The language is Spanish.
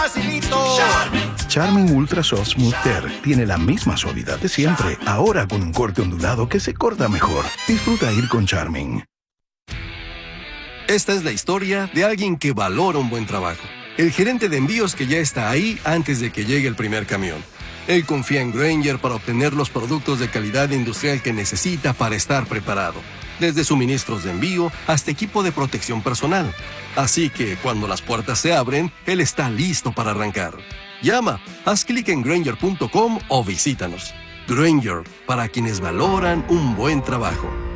facilito! Charmin Ultra Soft Smooth Tear tiene la misma suavidad de siempre, ahora con un corte ondulado que se corta mejor. Disfruta ir con Charmin. Esta es la historia de alguien que valora un buen trabajo. El gerente de envíos que ya está ahí antes de que llegue el primer camión. Él confía en Grainger para obtener los productos de calidad industrial que necesita para estar preparado. Desde suministros de envío hasta equipo de protección personal. Así que cuando las puertas se abren, él está listo para arrancar. Llama, haz clic en Grainger.com o visítanos. Grainger, para quienes valoran un buen trabajo.